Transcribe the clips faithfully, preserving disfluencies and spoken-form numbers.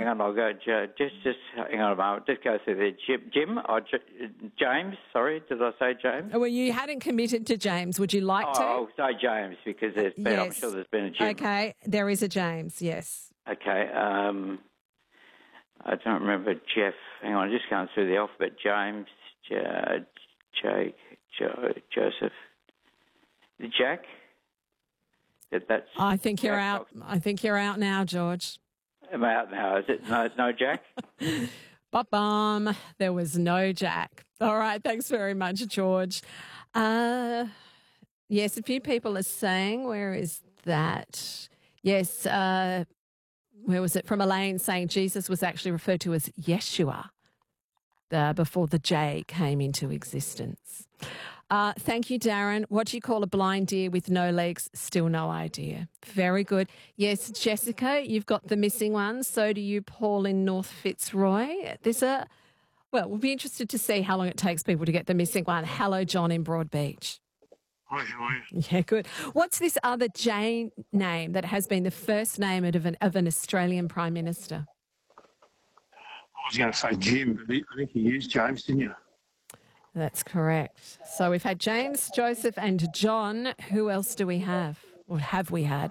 hang on, I'll go. J- just, just hang on a moment. Just go through there. Jim, Jim or J- James? Sorry, did I say James? Well, you hadn't committed to James. Would you like oh, to? I'll say James because there's been, yes. I'm sure there's been a Jim. Okay, there is a James. Yes. Okay. Um, I don't remember Jeff. Hang on, just going through the alphabet. James, J- Jake, jo- Joseph, Jack. That's I think you're Jack out. Fox. I think you're out now, George. Am I out now? Is it no, no Jack? Ba-bum. There was no Jack. All right. Thanks very much, George. Uh, yes, a few people are saying, where is that? Yes, uh, where was it? From Elaine saying Jesus was actually referred to as Yeshua uh, before the J came into existence. Uh, thank you, Darren. What do you call a blind deer with no legs? Still no idea. Very good. Yes, Jessica, you've got the missing one. So do you, Paul, in North Fitzroy. There's a, well, we'll be interested to see how long it takes people to get the missing one. Hello, John in Broadbeach. Hi, how are you? Yeah, good. What's this other J name that has been the first name of an, of an Australian Prime Minister? I was going to say Jim, but I think you used James, didn't you? That's correct. So we've had James, Joseph and John. Who else do we have? Or have we had?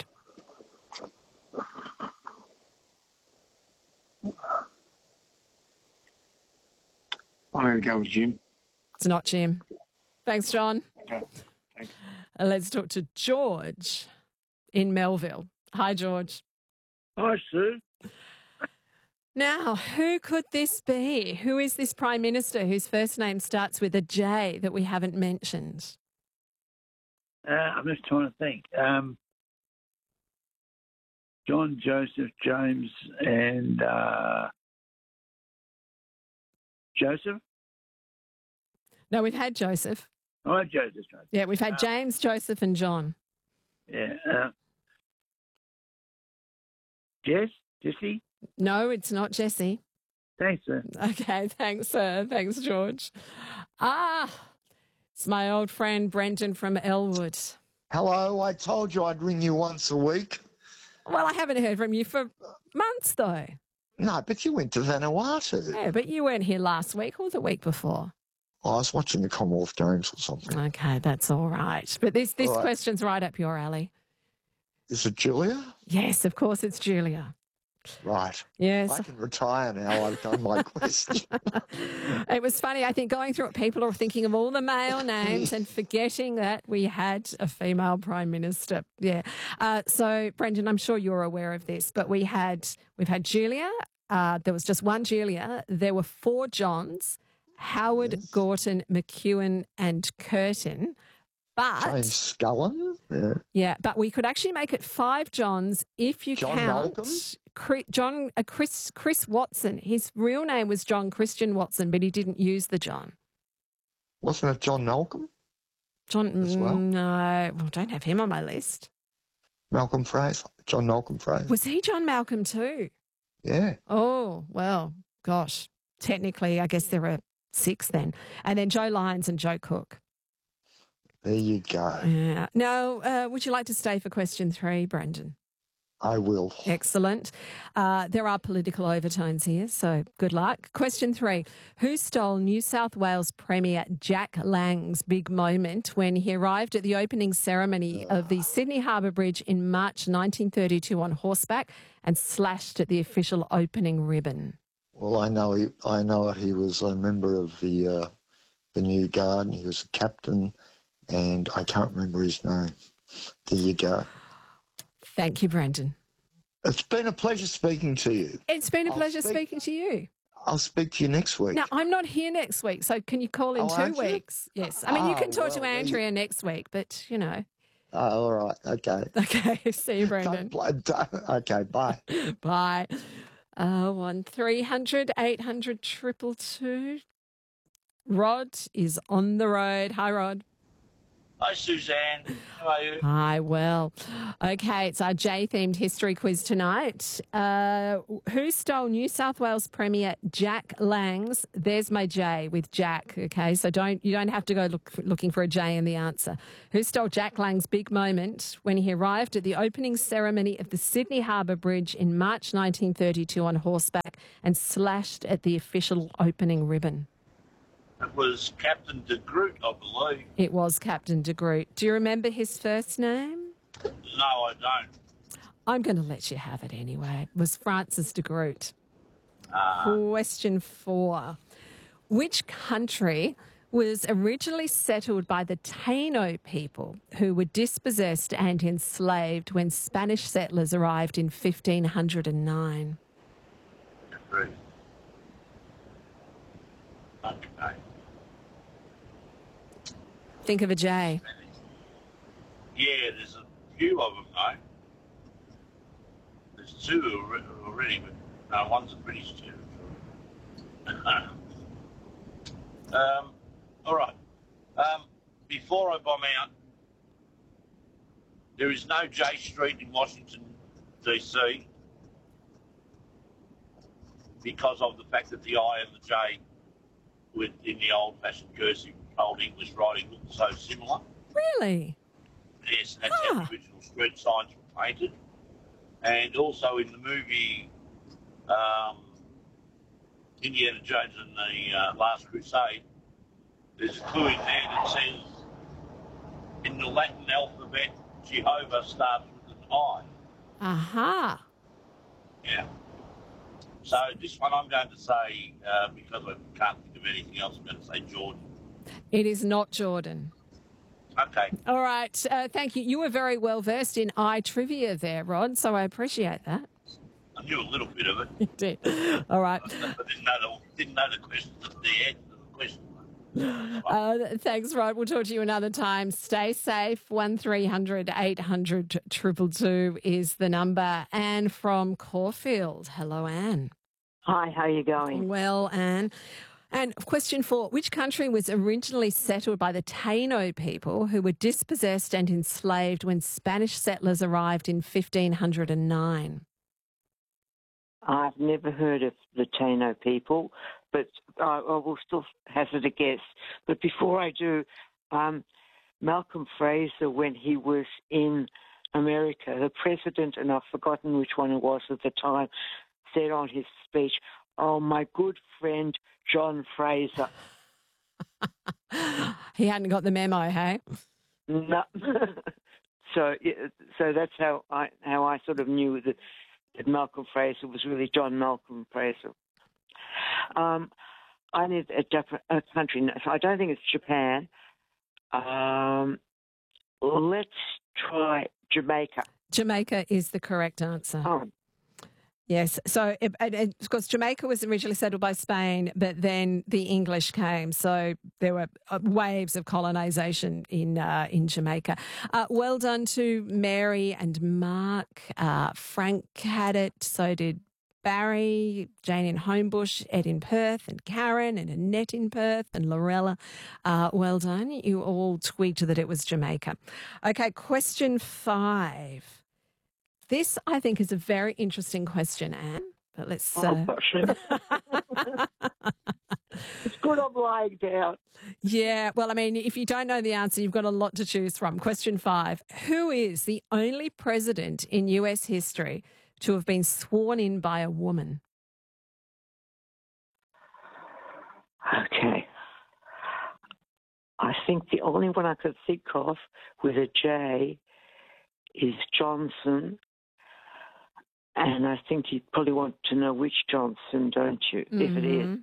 I'm going to go with Jim. It's not Jim. Thanks, John. Okay, thanks. Uh, let's talk to George in Melville. Hi, George. Hi, Sue. Now, who could this be? Who is this Prime Minister whose first name starts with a J that we haven't mentioned? Uh, I'm just trying to think. Um, John, Joseph, James, and uh, Joseph? No, we've had Joseph. Oh, Joseph. Right. Yeah, we've had Uh, James, Joseph and John. Yeah. Uh, Jess? Jesse? No, it's not Jesse. Thanks, sir. Okay, thanks, sir. Thanks, George. Ah, it's my old friend Brendan from Elwood. Hello, I told you I'd ring you once a week. Well, I haven't heard from you for months, though. No, but you went to Vanuatu. Yeah, but you weren't here last week or the week before. I was watching the Commonwealth Games or something. Okay, that's all right. But this, this All right. question's right up your alley. Is it Julia? Yes, of course it's Julia. Right. Yes. I can retire now. I've done my question. It was funny, I think, going through it, people are thinking of all the male names and forgetting that we had a female Prime Minister. Yeah. Uh, so, Brendan, I'm sure you're aware of this, but we had, we've had Julia. Uh, there was just one Julia. There were four Johns, Howard, Yes. Gorton, McEwen and Curtin. But, James Scullen. Yeah. yeah, but we could actually make it five Johns if you John count Malcolm? Chris, John uh, Chris Chris Watson. His real name was John Christian Watson, but he didn't use the John. Wasn't it John Malcolm? John, As well? mm, no, well, don't have him on my list. Malcolm Fraser. John Malcolm Fraser. Was he John Malcolm too? Yeah. Oh, well, gosh. Technically, I guess there are six then. And then Joe Lyons and Joe Cook. There you go. Yeah. Now, uh, would you like to stay for question three, Brendan? I will. Excellent. Uh, there are political overtones here, so good luck. Question three. Who stole New South Wales Premier Jack Lang's big moment when he arrived at the opening ceremony of the Sydney Harbour Bridge in March nineteen thirty-two on horseback and slashed at the official opening ribbon? Well, I know he, I know he was a member of the uh, the New Guard. He was a captain, and I can't remember his name. There you go. Thank you, Brendan. It's been a pleasure speaking to you. It's been a I'll pleasure speak- speaking to you. I'll speak to you next week. Now, I'm not here next week, so can you call in Oh, two aren't you? weeks? Yes. I mean, you Oh, can talk to well, there you- Andrea next week, but, you know. Oh, all right. Okay. Okay, see you, Brendan. Don't, play- don't, okay, bye. Bye. Uh, one three hundred eight hundred triple two. Rod is on the road. Hi, Rod. Hi, Suzanne. How are you? Hi, well. Okay, it's our J-themed history quiz tonight. Uh, who stole New South Wales Premier Jack Lang's? There's my J with Jack, okay? So don't you don't have to go look, looking for a J in the answer. Who stole Jack Lang's big moment when he arrived at the opening ceremony of the Sydney Harbour Bridge in March nineteen thirty-two on horseback track and slashed at the official opening ribbon? It was Captain de Groot, I believe. It was Captain de Groot. Do you remember his first name? No, I don't. I'm going to let you have it anyway. It was Francis de Groot. Uh, Question four. Which country was originally settled by the Taino people who were dispossessed and enslaved when Spanish settlers arrived in fifteen oh nine? Groot. Okay. Think of a J. Yeah, there's a few of them, though. There's two alre- already, but no, one's a British territory. um, all right. Um, before I bomb out, there is no J Street in Washington, D C because of the fact that the I and the J with in the old-fashioned cursive old English writing look so similar. Really? Yes, that's Huh. how the original street signs were painted. And also in the movie um, Indiana Jones and the uh, Last Crusade, there's a clue in there that says in the Latin alphabet, Jehovah starts with an I. Aha. Yeah. So this one I'm going to say, uh, because I can't think of anything else, I'm going to say Jordan. It is not Jordan. Okay. All right. Uh, thank you. You were very well versed in I trivia there, Rod, so I appreciate that. I knew a little bit of it. You did. All right. I didn't know the, didn't know the question, the answer to the question. Uh, thanks, Rod. We'll talk to you another time. Stay safe. one three hundred eight hundred two two two is the number. Anne from Caulfield. Hello, Anne. Hi, how are you going? Well, Anne. And question four, which country was originally settled by the Taino people who were dispossessed and enslaved when Spanish settlers arrived in fifteen oh nine? I've never heard of the Taino people, but I, I will still hazard a guess. But before I do, um, Malcolm Fraser, when he was in America, the president, and I've forgotten which one it was at the time, said on his speech, "Oh, my good friend John Fraser." He hadn't got the memo, hey? No. so, yeah, so that's how I how I sort of knew that, that Malcolm Fraser was really John Malcolm Fraser. Um, I need a different a country. I don't think it's Japan. Um, let's try Jamaica. Jamaica is the correct answer. Oh. Yes. So, it, it, it, of course, Jamaica was originally settled by Spain, but then the English came. So there were uh, waves of colonisation in uh, in Jamaica. Uh, well done to Mary and Mark. Uh, Frank had it. So did Barry, Jane in Homebush, Ed in Perth, and Karen and Annette in Perth, and Lorella. Uh, well done. You all twigged that it was Jamaica. Okay, question five. This, I think, is a very interesting question, Anne. But let's. Uh... Oh, it's good I'm lying down. Yeah, well, I mean, if you don't know the answer, you've got a lot to choose from. Question five. Who is the only president in U S history to have been sworn in by a woman? Okay. I think the only one I could think of with a J is Johnson. And I think you probably want to know which Johnson, don't you, mm-hmm. if it is.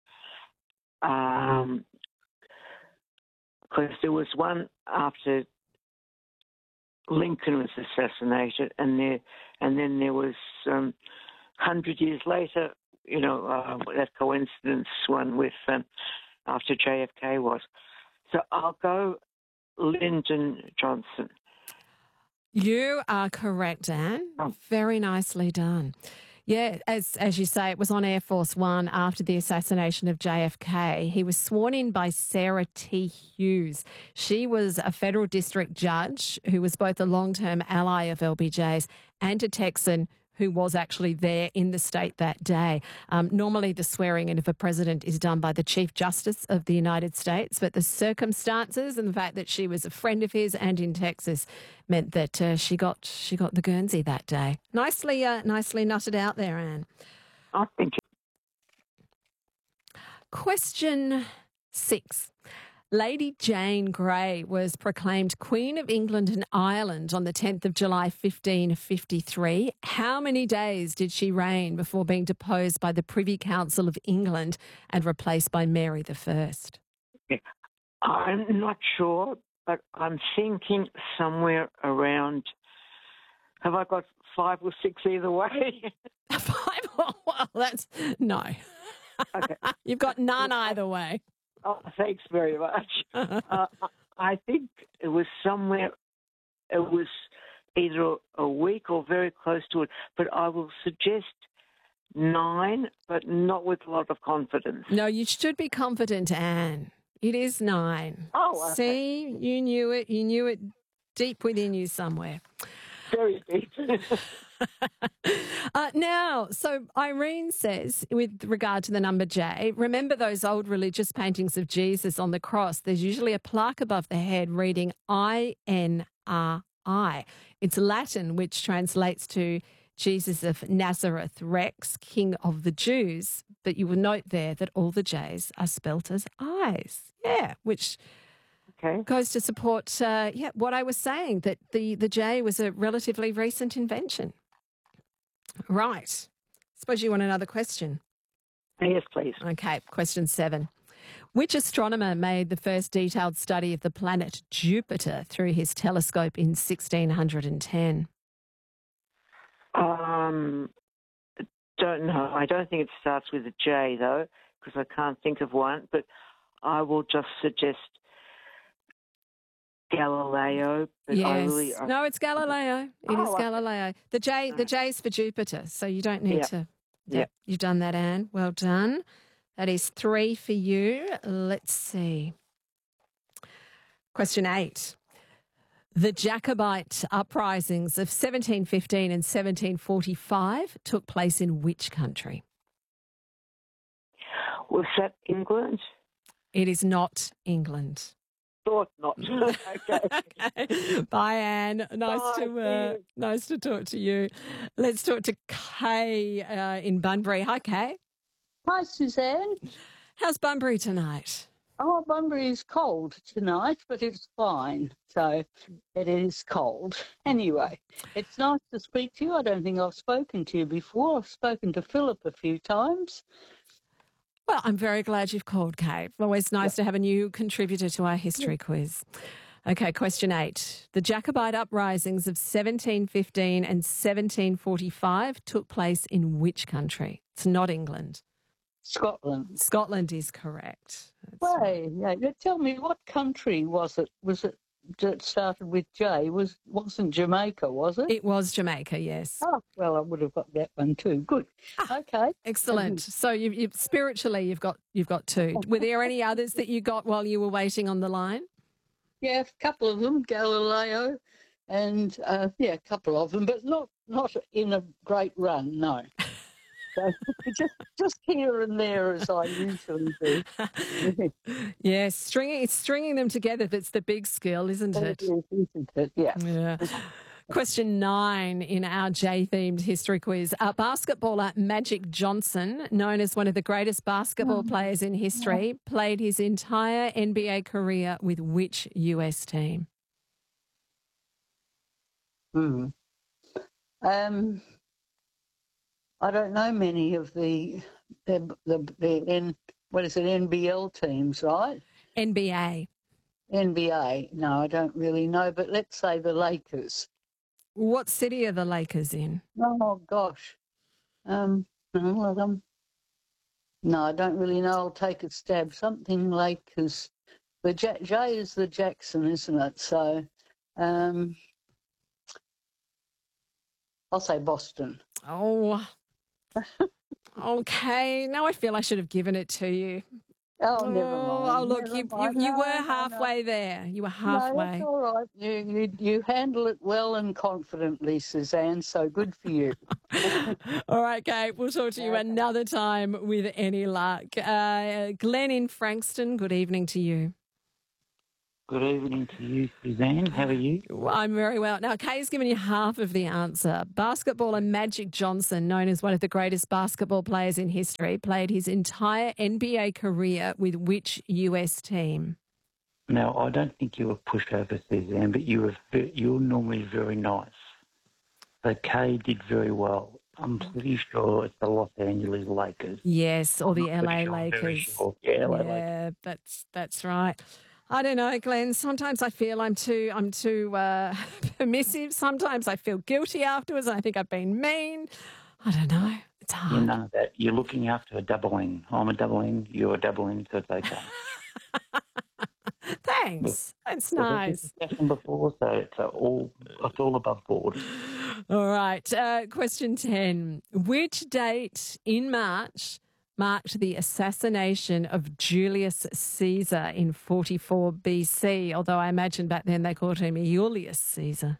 Um, because there was one after Lincoln was assassinated, and there, and then there was um, hundred years later, you know, uh, that coincidence one with um, after J F K was. So I'll go Lyndon Johnson. You are correct, Anne. Oh. Very nicely done. Yeah, as as you say, it was on Air Force One after the assassination of J F K. He was sworn in by Sarah T. Hughes. She was a federal district judge who was both a long-term ally of L B J's and a Texan who was actually there in the state that day. Um, normally, the swearing in of a president is done by the Chief Justice of the United States, but the circumstances and the fact that she was a friend of his and in Texas meant that uh, she got she got the Guernsey that day. Nicely, uh, nicely nutted out there, Anne. I think Question six. Lady Jane Grey was proclaimed Queen of England and Ireland on the tenth of July, fifteen fifty-three. How many days did she reign before being deposed by the Privy Council of England and replaced by Mary the First? I'm not sure, but I'm thinking somewhere around. Have I got five or six either way? Five? Well, that's no. Okay. You've got none either way. Oh, thanks very much. uh, I think it was somewhere. It was either a week or very close to it, but I will suggest nine, but not with a lot of confidence. No, you should be confident, Anne. It is nine. Oh, okay. See, you knew it. You knew it deep within you somewhere. Very deep. uh, now, so Irene says, with regard to the number J, remember those old religious paintings of Jesus on the cross? There's usually a plaque above the head reading I N R I. It's Latin, which translates to Jesus of Nazareth Rex, King of the Jews. But you will note there that all the J's are spelt as I's. Yeah, which... Okay. goes to support, uh, yeah, what I was saying, that the, the J was a relatively recent invention. Right. Suppose you want another question. Yes, please. Okay, question seven. Which astronomer made the first detailed study of the planet Jupiter through his telescope in sixteen ten? Um, don't know. I don't think it starts with a J, though, because I can't think of one, but I will just suggest Galileo. But Yes. I really, I, No, it's Galileo. It Oh, is okay. Galileo. The J, the J's for Jupiter, so you don't need Yep. to. Yep. You've done that, Anne. Well done. That is three for you. Let's see. Question eight. The Jacobite uprisings of seventeen fifteen and seventeen forty-five took place in which country? was that England? It is not England. Thought not. Okay. Okay. Bye, Anne. Nice Bye, to uh, cheers. nice to talk to you. Let's talk to Kay uh, in Bunbury. Hi, Kay. Hi, Suzanne. How's Bunbury tonight? Oh, Bunbury is cold tonight, but it's fine. So it is cold. Anyway, it's nice to speak to you. I don't think I've spoken to you before. I've spoken to Philip a few times. Well, I'm very glad you've called, Kay. Always nice to have a new contributor to our history quiz. Okay, question eight. The Jacobite uprisings of seventeen fifteen and seventeen forty-five took place in which country? It's not England. Scotland. Scotland is correct. That's Well, right. yeah, yeah, tell me, what country was it? Was it that started with J? Was wasn't Jamaica? Was it? It was Jamaica, yes. Oh, well, I would have got that one too. Good. Okay. Excellent. So you, you spiritually, you've got you've got two. Were there any others that you got while you were waiting on the line? Yeah, a couple of them, Galileo, and uh, yeah, a couple of them, but not not in a great run, no. So just just here and there, as I usually do. Yes, stringing it's stringing them together that's the big skill, isn't it? Isn't it? Yeah. Yeah. Question nine in our J-themed history quiz. Uh, basketballer Magic Johnson, known as one of the greatest basketball players in history, played his entire N B A career with which U S team? Hmm. Um. I don't know many of the the the, the N, what is it, N B L teams, right? N B A. N B A. No, I don't really know, but let's say the Lakers. What city are the Lakers in? Oh gosh. Um. well, um, No, I don't really know. I'll take a stab. Something Lakers. The J, J is the Jackson, isn't it? So, um, I'll say Boston. Oh, okay. Now I feel I should have given it to you. Oh, never mind. Oh, look, Never you, you, mind. you No, were no, no. halfway there. You were No, halfway. that's all right. You, you you handle it well and confidently, Suzanne. So good for you. All right, Kate, we'll talk to you Okay. another time with any luck. Uh, Glenn in Frankston, good evening to you. Good evening to you, Suzanne. How are you? Well, I'm very well. Now, Kay's given you half of the answer. Basketballer Magic Johnson, known as one of the greatest basketball players in history, played his entire N B A career with which U S team? Now, I don't think you were pushover, Suzanne, but you were ve- you're normally very nice. So Kay did very well. I'm pretty sure it's the Los Angeles Lakers. Yes, or the I'm L A pretty sure, I'm very Lakers. sure. Yeah, L A Lakers. Yeah, that's that's right. I don't know, Glenn. Sometimes I feel I'm too I'm too uh, permissive. Sometimes I feel guilty afterwards, and I think I've been mean. I don't know. It's hard. You know that you're looking after a double N. I'm a double N. You're a double N, so it's okay. Thanks. That's Well, nice. this happened before, so it's uh, all it's all above board. All right. Uh, question ten. Which date in March marked the assassination of Julius Caesar in forty-four B C? Although I imagine back then they called him Julius Caesar.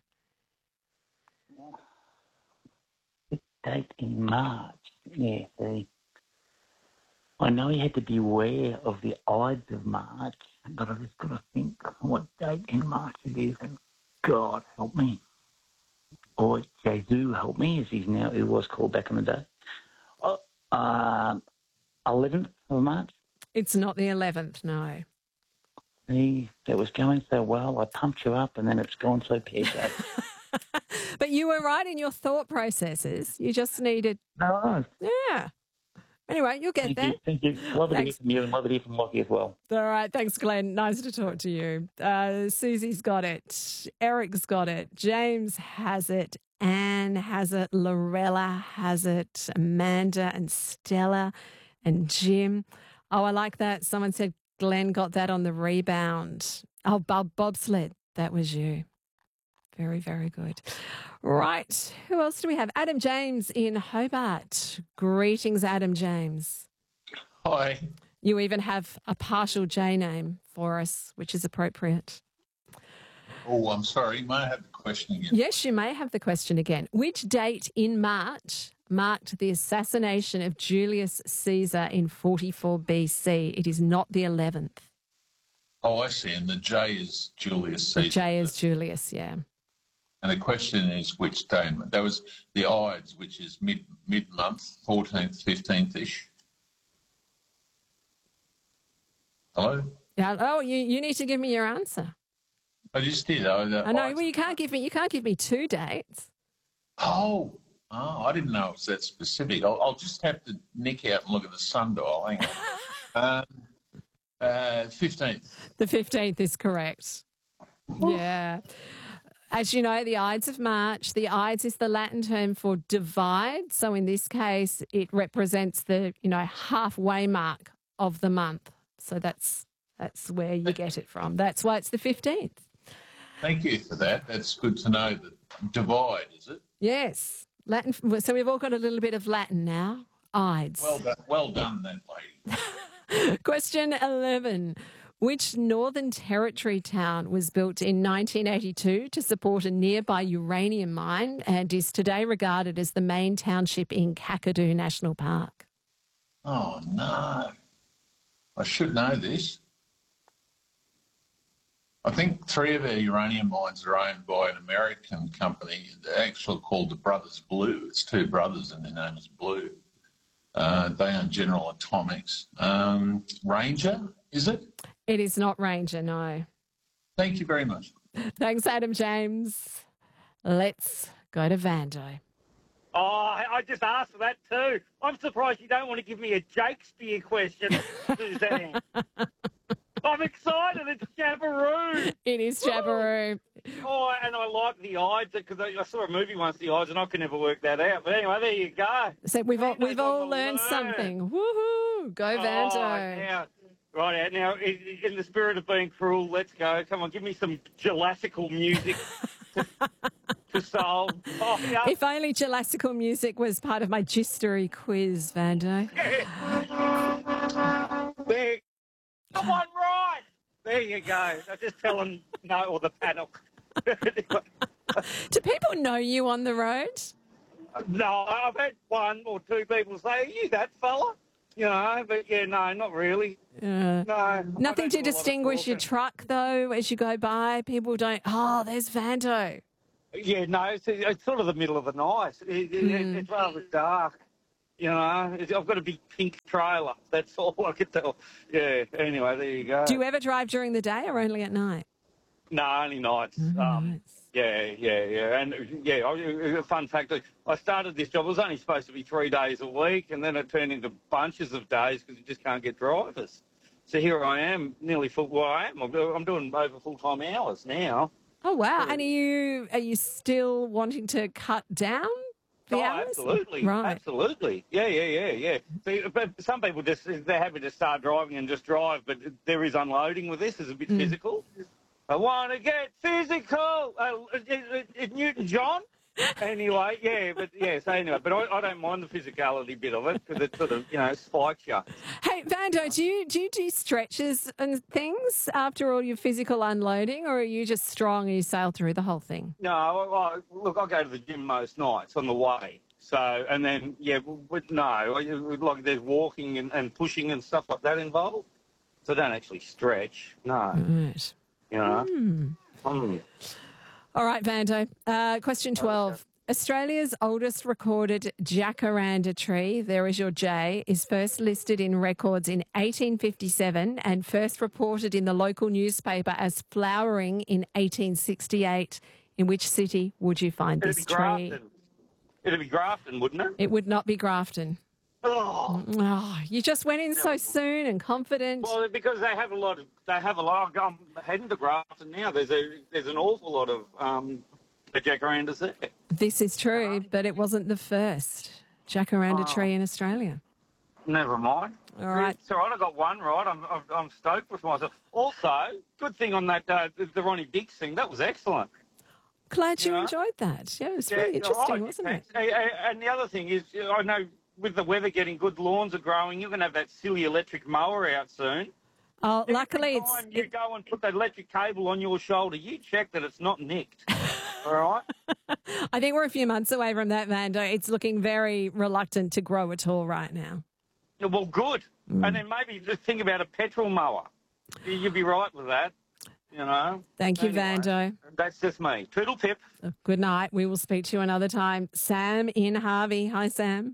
Date in March. Yeah, see. I know he had to beware of the Ides of March, but I just got to think what date in March it is. And God help me. Or Jesus help me, as he's now, he was called back in the day. Oh, um, eleventh of March. It's not the eleventh, no. See, that was going so well. I pumped you up, and then it's gone so pear-shaped. But you were right in your thought processes. You just needed, No, yeah. Anyway, you'll get thank there. you, thank you. Love it to hear Thanks. from you, and love it to hear from Lockie as well. All right. Thanks, Glenn. Nice to talk to you. Uh, Susie's got it. Eric's got it. James has it. Anne has it. Lorella has it. Amanda and Stella and Jim. Oh, I like that. Someone said Glenn got that on the rebound. Oh, Bob bobsled. That was you. Very, very good. Right. Who else do we have? Adam James in Hobart. Greetings, Adam James. Hi. You even have a partial J name for us, which is appropriate. Oh, I'm sorry. May I have the question again? Yes, you may have the question again. Which date in March marked the assassination of Julius Caesar in forty-four B C? It is not the eleventh. Oh, I see. And the J is Julius Caesar. The J is Julius, yeah. And the question is which day? That was the Ides, which is mid mid month, fourteenth, fifteenth ish. Hello. Yeah. Oh, you, you need to give me your answer. I just did. Oh, the I know. Ides. Well, you can't give me. You can't give me two dates. Oh, oh, I didn't know it was that specific. I'll, I'll just have to nick out and look at the sundial. Hang on. um, uh, fifteenth. The fifteenth is correct. Yeah. As you know, the Ides of March, the Ides is the Latin term for divide. So in this case, it represents the, you know, halfway mark of the month. So that's that's where you get it from. That's why it's the fifteenth. Thank you for that. That's good to know. That divide, is it? Yes. Latin. So we've all got a little bit of Latin now. Ides. Well done. Well done, that lady. Question eleven. Which Northern Territory town was built in nineteen eighty-two to support a nearby uranium mine and is today regarded as the main township in Kakadu National Park? Oh, no. I should know this. I think three of our uranium mines are owned by an American company, actually called the Brothers Blue. It's two brothers and their name is Blue. Uh, they own General Atomics. Um, Ranger, is it? It is not Ranger, no. Thank you very much. Thanks, Adam James. Let's go to Vando. Oh, I I just asked for that too. I'm surprised you don't want to give me a Shakespeare question, Suzanne. I'm excited. It's Jabaroo. It is Jabaroo. Oh, and I like the Ides because I, I saw a movie once, the Ides, and I could never work that out. But anyway, there you go. So we've all, Vando's we've all on the learned learn. something. Woohoo! Go Vando. Oh, now, right out now, in, in the spirit of being cruel, let's go. Come on, give me some classical music to, to solve. Oh, yeah. If only Jurassical music was part of my Gistery quiz, Vando. There. Come on, right. There you go. I'm just telling no or the panel. Do people know you on the road? No, I've had one or two people say, "Are you that fella?" you know, but yeah, no, not really. Uh, No. I nothing don't to do a lot of distinguish your talking. truck, though, as you go by. People don't, oh, there's Vanto. Yeah, no, it's, it's sort of the middle of the night. It, it, Mm. It's rather dark. You know, It's- I've got a big pink trailer. That's all I can tell. Yeah, anyway, there you go. Do you ever drive during the day or only at night? No, only nights. Only um, nights. Yeah, yeah, yeah. And, yeah, I- a fun fact, I started this job, it was only supposed to be three days a week, and then it turned into bunches of days because you just can't get drivers. So here I am, nearly full, well, I am. I'm do- I'm doing over full-time hours now. Oh, wow. And are you, are you still wanting to cut down the Oh, hours? absolutely. Right. Absolutely. Yeah, yeah, yeah, yeah. See, but some people just, they're happy to start driving and just drive, but there is unloading with this. It's a bit Mm. physical. I want to get physical. Uh, is, is Newton John? Anyway, yeah, but yeah, so anyway, but I, I don't mind the physicality bit of it because it sort of, you know, spikes you. Hey, Vando, do you, do you do stretches and things after all your physical unloading, or are you just strong and you sail through the whole thing? No, I, I, look, I go to the gym most nights on the way. So, and then, yeah, but no, I- like there's walking and, and pushing and stuff like that involved. So I don't actually stretch, no, Right. you know. Hmm. Mm. All right, Vando. Uh, question twelve. Australia's oldest recorded jacaranda tree, there is your J, is first listed in records in eighteen fifty-seven and first reported in the local newspaper as flowering in eighteen sixty-eight. In which city would you find It'd this be tree? Grafton. It'd be Grafton, wouldn't it? It would not be Grafton. Oh. Oh, you just went in so soon and confident. Well, because they have a lot of, they have a lot. I'm heading to Grafton now. There's a, there's an awful lot of um, jacarandas there. This is true, but it wasn't the first jacaranda Oh. tree in Australia. Never mind. All right. It's all right. I got one right. I'm, I'm, I'm stoked with myself. Also, good thing on that, uh, the, the Ronnie Dix thing. That was excellent. Glad you Yeah. enjoyed that. Yeah, it was Yeah, really all interesting, right, wasn't it? thanks. Uh, uh, And the other thing is, uh, I know with the weather getting good, lawns are growing. You're going to have that silly electric mower out soon. Oh, luckily Every it's time you go and put that electric cable on your shoulder, you check that it's not nicked. All right? I think we're a few months away from that, Vando. It's looking very reluctant to grow at all right now. Yeah, well, good. Mm. And then maybe just think about a petrol mower. You- You'd be right with that, you know. Thank you, Anyway, Vando. That's just me. Toodle pip. Good night. We will speak to you another time. Sam in Harvey. Hi, Sam.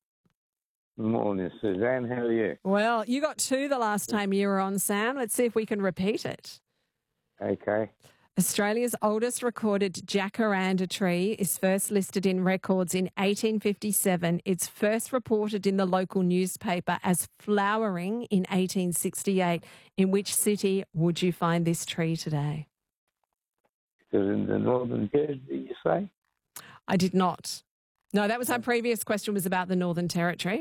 Morning, Suzanne. How are you? Well, you got two the last time you were on, Sam. Let's see if we can repeat it. Okay. Australia's oldest recorded jacaranda tree is first listed in records in eighteen fifty-seven. It's first reported in the local newspaper as flowering in eighteen sixty-eight. In which city would you find this tree today? Is it in the Northern Jersey, you say? I did not. No, that was our previous question, was about the Northern Territory.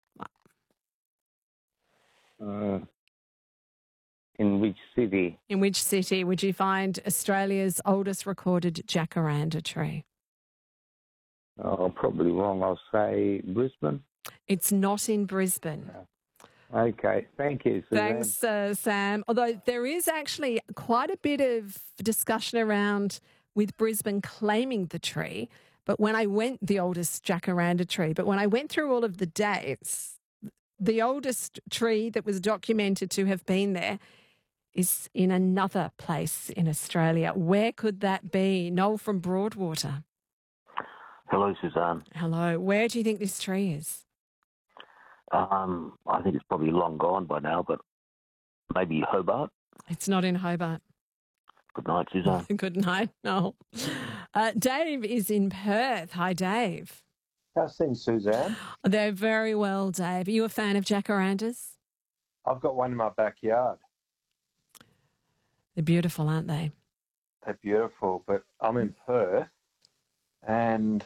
Uh, in which city? In which city would you find Australia's oldest recorded jacaranda tree? Oh, probably wrong. I'll say Brisbane. It's not in Brisbane. Okay. Thank you, Suzanne. Thanks, uh, Sam. Although there is actually quite a bit of discussion around with Brisbane claiming the tree. But when I went, the oldest jacaranda tree, but when I went through all of the dates, the oldest tree that was documented to have been there is in another place in Australia. Where could that be? Noel from Broadwater. Hello, Suzanne. Hello. Where do you think this tree is? Um, I think it's probably long gone by now, but maybe Hobart. It's not in Hobart. Good night, Suzanne. Good night, Noel. Uh, Dave is in Perth. Hi, Dave. How's things, Suzanne? They're very well, Dave. Are you a fan of jacarandas? I've got one in my backyard. They're beautiful, aren't they? They're beautiful, but I'm in Perth, and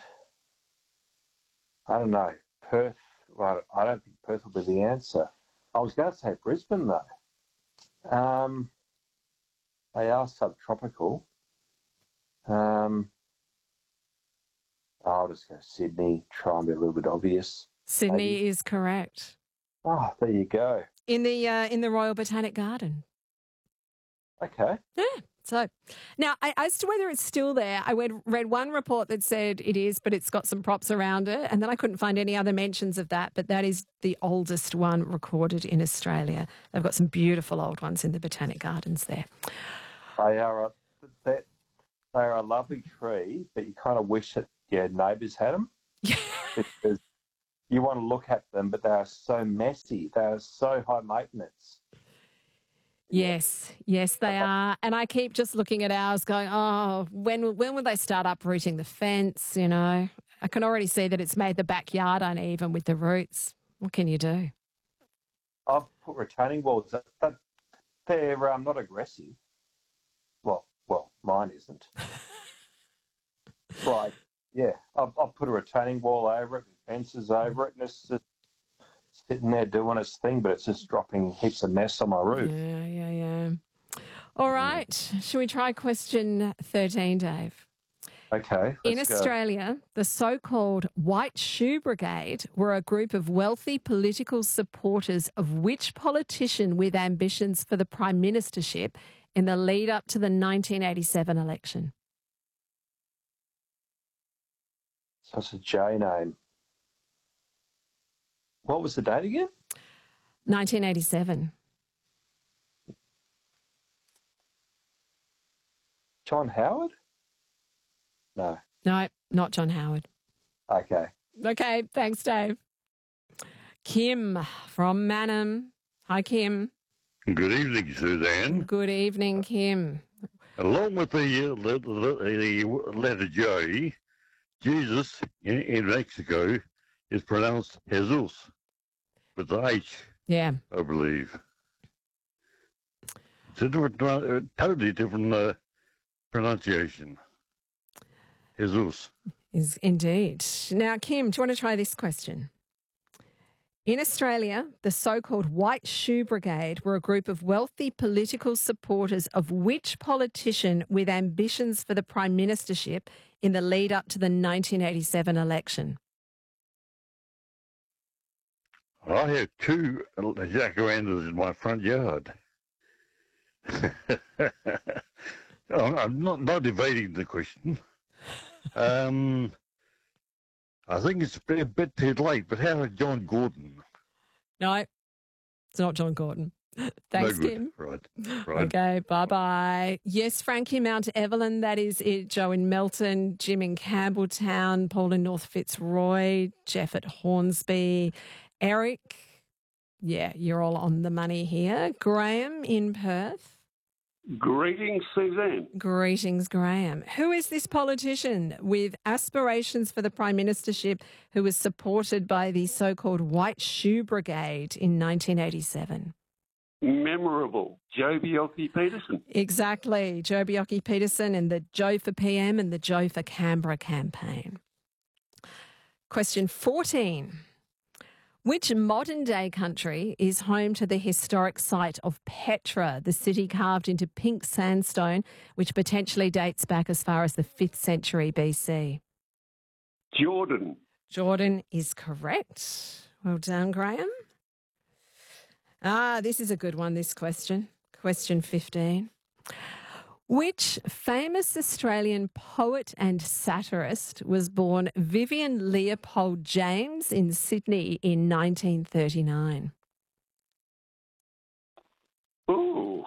I don't know, Perth, well, I don't think Perth will be the answer. I was going to say Brisbane, though. Um, they are subtropical. Um, I'll just go Sydney, try and be a little bit obvious. Sydney Maybe. is correct. Oh, there you go. In the uh, in the Royal Botanic Garden. Okay. Yeah, So now, I, as to whether it's still there, I read, read one report that said it is, but it's got some props around it. And then I couldn't find any other mentions of that. But that is the oldest one recorded in Australia. They've got some beautiful old ones in the Botanic Gardens there. They are a, they, they are a lovely tree, but you kind of wish that your neighbours had them. Because you want to look at them, but they are so messy. They are so high maintenance. Yes, yes, they are. And I keep just looking at ours going, oh, when when will they start uprooting the fence, you know? I can already see that it's made the backyard uneven with the roots. What can you do? I've put retaining walls. That, that, they're um, not aggressive. Well, well, mine isn't. Right, yeah. I've, I've put a retaining wall over it, fences over it, and it's just sitting there doing its thing, but it's just dropping heaps of mess on my roof. Yeah, yeah, yeah. All right. Shall we try question thirteen, Dave? Okay. In let's go. Australia, the so-called White Shoe Brigade were a group of wealthy political supporters of which politician with ambitions for the prime ministership in the lead up to the nineteen eighty-seven election? So it's a J name. What was the date again? nineteen eighty-seven. John Howard? No. No, not John Howard. Okay. Okay, thanks, Dave. Kim from Mannum. Hi, Kim. Good evening, Suzanne. Good evening, Kim. Along with the, uh, the, the letter J, Jesus in, in Mexico is pronounced Jesus with the H, Yeah. I believe. It's a different, uh, totally different uh, pronunciation. Jesus. Is indeed. Now, Kim, do you want to try this question? In Australia, the so-called White Shoe Brigade were a group of wealthy political supporters of which politician with ambitions for the prime ministership in the lead up to the nineteen eighty-seven election? I have two jacarandas in my front yard. I'm not, not evading the question. Um, I think it's a bit too late, but how about John Gordon? No, it's not John Gordon. Thanks, No good. Kim. Right, right. Okay, bye-bye. Yes, Frankie Mount Evelyn, that is it. Joe in Melton, Jim in Campbelltown, Paul in North Fitzroy, Jeff at Hornsby, Eric. Yeah, you're all on the money here. Graham in Perth. Greetings, Suzanne. Greetings, Graham. Who is this politician with aspirations for the prime ministership who was supported by the so-called White Shoe Brigade in nineteen eighty-seven? Memorable. Joe Bjelke-Petersen. Exactly. Joe Bjelke-Petersen and the Joe for P M and the Joe for Canberra campaign. Question fourteen. Which modern-day country is home to the historic site of Petra, the city carved into pink sandstone, which potentially dates back as far as the fifth century B C? Jordan. Jordan is correct. Well done, Graham. Ah, this is a good one, this question. Question fifteen. Which famous Australian poet and satirist was born Vivian Leopold James in Sydney in nineteen thirty-nine? Ooh.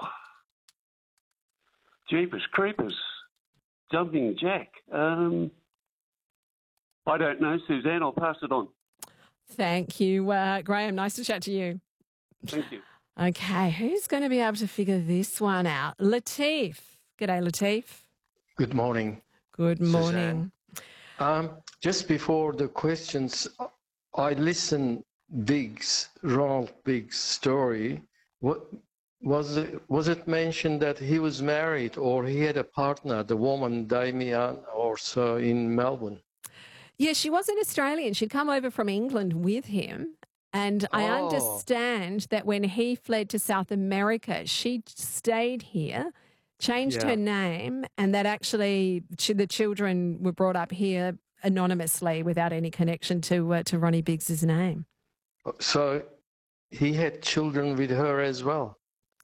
Jeepers creepers. Jumping Jack. Um, I don't know, Suzanne. I'll pass it on. Thank you, uh, Graham. Nice to chat to you. Thank you. Okay, who's going to be able to figure this one out? Latif. G'day, Latif. Good morning. Good morning. Um, just before the questions, I listened Biggs, Ronald Biggs' story. What was it? Was it mentioned that he was married or he had a partner, the woman Damien or so in Melbourne? Yeah, she was an Australian. She'd come over from England with him. And I Oh. understand that when he fled to South America, she stayed here, changed Yeah. her name, and that actually ch- the children were brought up here anonymously without any connection to uh, to Ronnie Biggs's name. So he had children with her as well.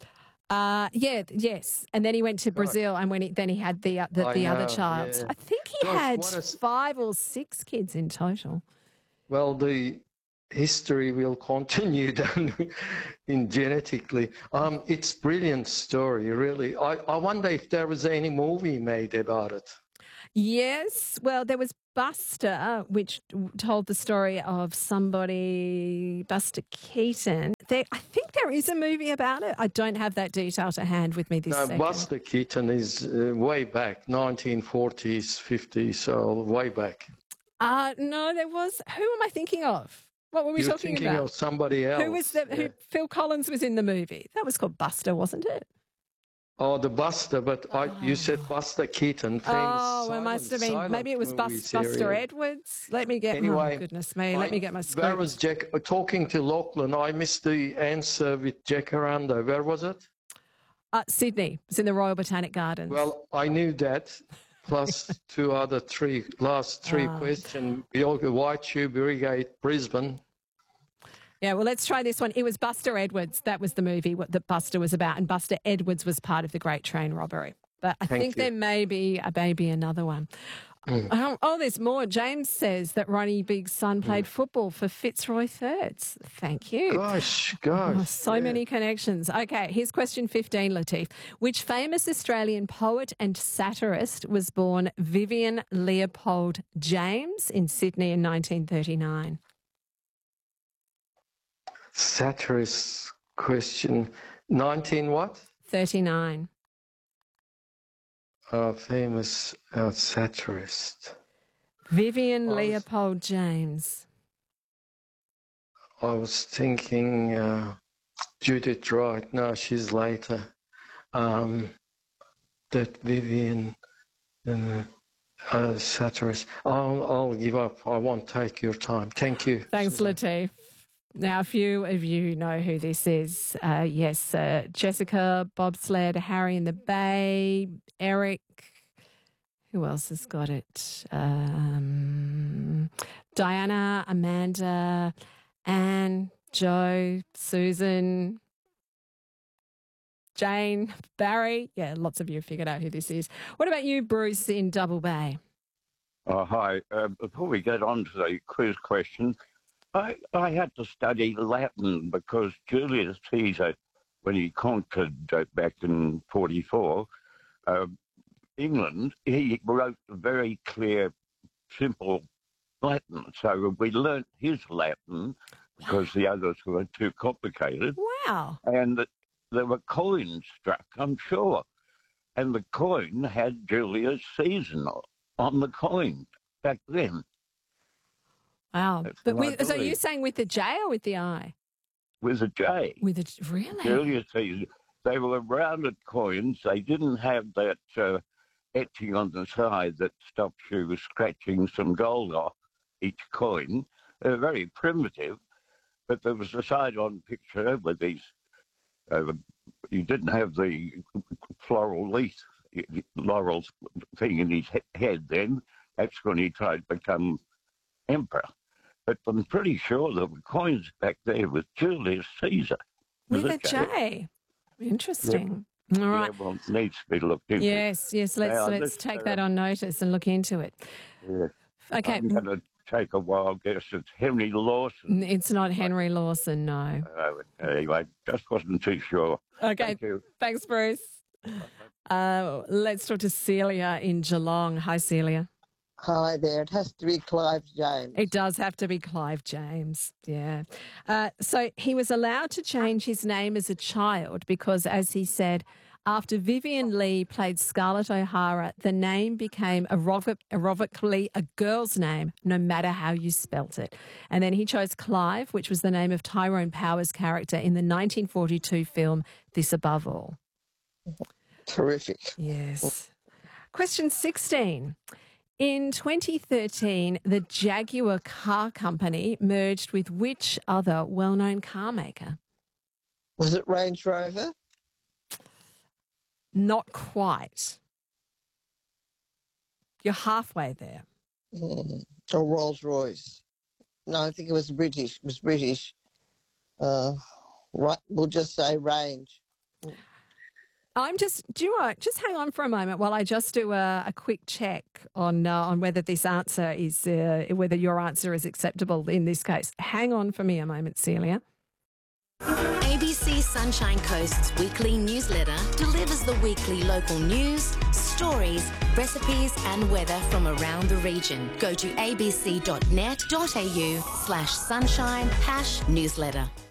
Uh, yeah, yes. And then he went to Brazil, and when he, then he had the uh, the, I the other know, child. yeah. I think he Gosh, had what a s- five or six kids in total. Well, the history will continue then in genetically. Um, it's brilliant story, really. I, I wonder if there was any movie made about it. Yes. Well, there was Buster, which told the story of somebody, Buster Keaton. There, I think there is a movie about it. I don't have that detail to hand with me this No, second. Buster Keaton is uh, way back, nineteen forties, fifties, so way back. Uh, no, there was. Who am I thinking of? What were we You're talking thinking about? of somebody else. Who was the, who? yeah. Phil Collins was in the movie. That was called Buster, wasn't it? Oh, the Buster, but I, you said Buster Keaton, famous Oh, it silent, must have been. silent Maybe it was movie Bus, Buster serial. Edwards. Let me get. Anyway, oh goodness me! Let I- me get my Where script. was Jack? uh, Talking to Lachlan, I missed the answer with Jacaranda. Where was it? Uh, Sydney. It's in the Royal Botanic Gardens. Well, I knew that, plus two other three, last three Ah. questions. Biolga, White Tube, Irrigate, Brisbane. Yeah, well, let's try this one. It was Buster Edwards. That was the movie what, that Buster was about, and Buster Edwards was part of the Great Train Robbery. But I Thank think you. there may be a maybe another one. Mm. Oh, oh, there's more. James says that Ronnie Big's son played football for Fitzroy Thirds. Thank you. Gosh, gosh. Oh, so yeah. many connections. Okay, here's question fifteen, Latif. Which famous Australian poet and satirist was born Vivian Leopold James in Sydney in nineteen thirty-nine? Satirist question. nineteen what? thirty-nine. Uh, famous uh, satirist. Vivian I was- Leopold James. I was thinking uh, Judith Wright. No, she's later. Um, that Vivian, uh, uh, satirist. I'll, I'll give up. I won't take your time. Thank you. Thanks, Latif. Now, a few of you know who this is. Uh, yes, uh, Jessica, Bobsled, Harry in the Bay, Eric. Who else has got it? Um, Diana, Amanda, Anne, Joe, Susan, Jane, Barry. Yeah, lots of you have figured out who this is. What about you, Bruce, in Double Bay? Oh, hi. Uh, before we get on to the quiz question, I, I had to study Latin because Julius Caesar, when he conquered uh, back in forty-four, uh, England, he wrote very clear, simple Latin. So we learnt his Latin because the others were too complicated. Wow. And th- there were coins struck, I'm sure. And the coin had Julius Caesar on the coin back then. Wow. That's But what I with, so believe. you're saying with the J or with the I? With a J. With a really? Julius Caesar. They were rounded coins. They didn't have that uh, etching on the side that stops you scratching some gold off each coin. They're very primitive, but there was a side-on picture with these. Uh, you didn't have the floral leaf, laurel thing in his he- head then. That's when he tried to become emperor. But I'm pretty sure there were coins back there with Julius Caesar. With a J. Interesting. All right. Yeah, well, it needs to be looked into. Yes, yes. Let's Now, let's this, take uh, that on notice and look into it. Yeah. Okay. I'm going to take a wild guess. It's Henry Lawson. It's not Henry Lawson, no. Uh, anyway, just wasn't too sure. Okay. Thank you. Thanks, Bruce. Uh, let's talk to Celia in Geelong. Hi, Celia. Hi there. It has to be Clive James. It does have to be Clive James. Yeah. Uh, so he was allowed to change his name as a child because, as he said, after Vivian Lee played Scarlett O'Hara, the name became aerobic, aerobically a girl's name, no matter how you spelt it. And then he chose Clive, which was the name of Tyrone Power's character in the nineteen forty-two film This Above All. Terrific. Yes. Question sixteen. In twenty thirteen, the Jaguar Car Company merged with which other well-known car maker? Was it Range Rover? Not quite. You're halfway there. Mm. Or Rolls Royce? No, I think it was British. It was British. Uh, right, we'll just say Range. I'm just, do you know what? Just hang on for a moment while I just do a, a quick check on uh, on whether this answer is, uh, whether your answer is acceptable in this case. Hang on for me a moment, Celia. A B C Sunshine Coast's weekly newsletter delivers the weekly local news, stories, recipes and weather from around the region. Go to abc.net.au slash sunshine hash newsletter.